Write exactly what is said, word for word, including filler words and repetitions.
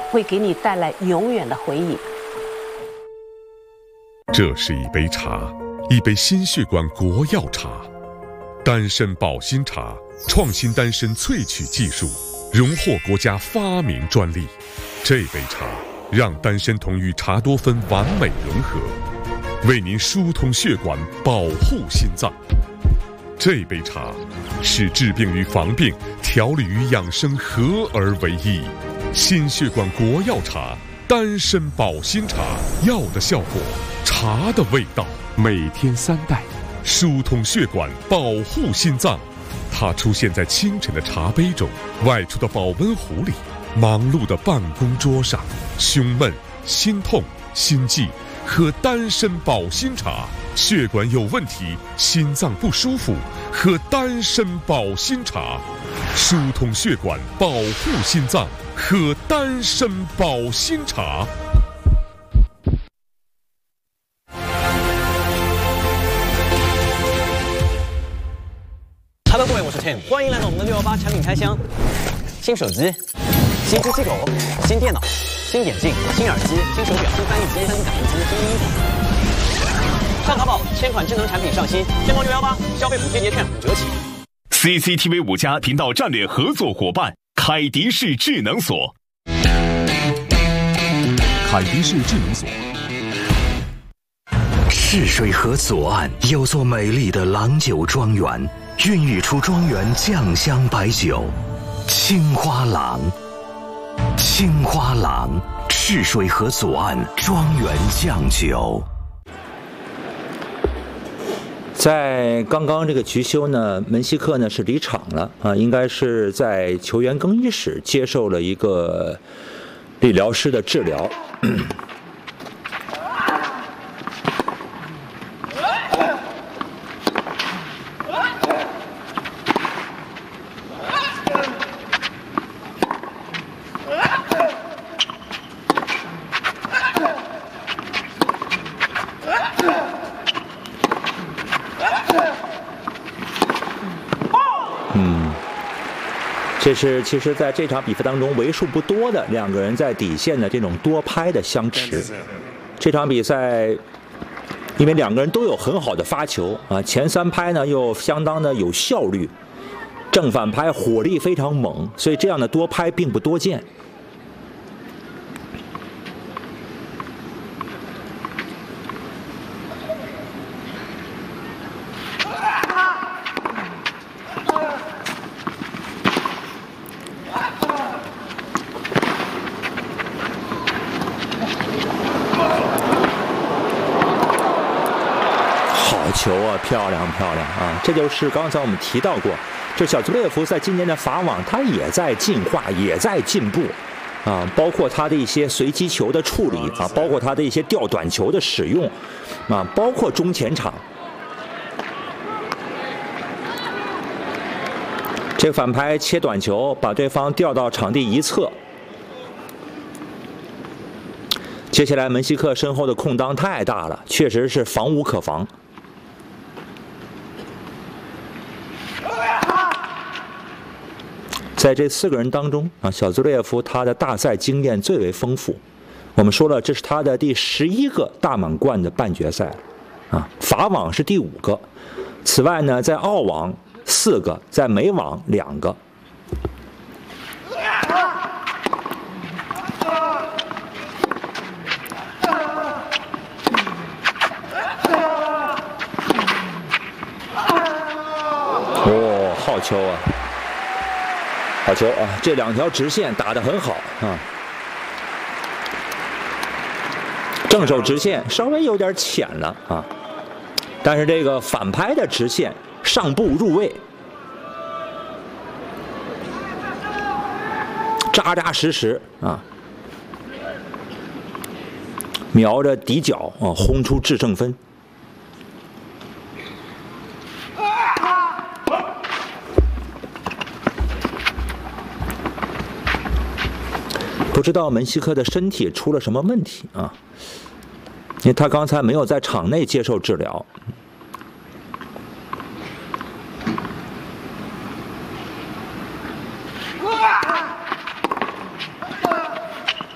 会给你带来永远的回忆。 这是一杯茶，一杯心血管国药茶，丹参保心茶，创新丹参萃取技术，荣获国家发明专利。这杯茶让丹参酮与茶多酚完美融合，为您疏通血管，保护心脏。这杯茶是治病与防病、调理与养生合而为一。心血管国药茶，丹参保心茶，药的效果，茶的味道，每天三袋，疏通血管，保护心脏。它出现在清晨的茶杯中，外出的保温壶里，忙碌的办公桌上。胸闷、心痛、心悸，喝丹参保心茶；血管有问题，心脏不舒服，喝丹参保心茶。疏通血管，保护心脏，喝丹参保心茶。 Hello， 各位，我是 Tim， 欢迎来到我们的六幺八产品开箱。新手机、新机器狗、新电脑、新眼镜、新耳机、新手表、新翻译机、三 D 打印机、新衣服。上淘宝，千款智能产品上新，天猫六幺八消费补贴节券五折起。 C C T V 五家频道战略合作伙伴，凯迪仕智能锁。 凯迪仕智能锁。 赤水河左岸有座美丽的郎酒庄园，孕育出庄园酱香白酒，青花郎。青花郎，赤水河左岸庄园酱酒。 在刚刚这个局休呢，门希克呢是离场了啊，应该是在球员更衣室接受了一个理疗师的治疗。这是其实在这场比赛当中为数不多的两个人在底线的这种多拍的相持。这场比赛因为两个人都有很好的发球啊，前三拍呢又相当的有效率，正反拍火力非常猛，所以这样的多拍并不多见。球啊，漂亮漂亮啊！这就是刚才我们提到过，这小兹列夫在今年的法网，他也在进化，也在进步啊，包括他的一些随机球的处理啊，包括他的一些吊短球的使用啊，包括中前场。这个反拍切短球，把对方吊到场地一侧。接下来门希克身后的空当太大了，确实是防无可防。在这四个人当中啊，小兹列夫他的大赛经验最为丰富。我们说了，这是他的第十一个大满贯的半决赛，啊，法网是第五个。此外呢，在澳网四个，在美网两个。哦，好球啊！好球啊！这两条直线打得很好啊，正手直线稍微有点浅了啊，但是这个反拍的直线上步入位，扎扎实实啊，瞄着底角啊，轰出制胜分。不知道门希克的身体出了什么问题啊？因为他刚才没有在场内接受治疗，